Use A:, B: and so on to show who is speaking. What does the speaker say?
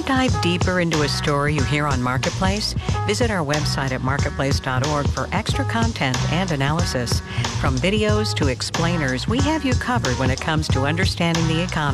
A: dive deeper into a story you hear on Marketplace? Visit our website at marketplace.org for extra content and analysis. From videos to explainers, we have you covered when it comes to understanding the economy.